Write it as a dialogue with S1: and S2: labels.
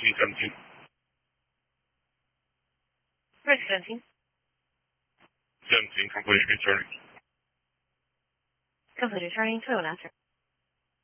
S1: Proceed 17.
S2: Ready 17.
S1: 17, complete returning.
S2: Complete returning to Alaska.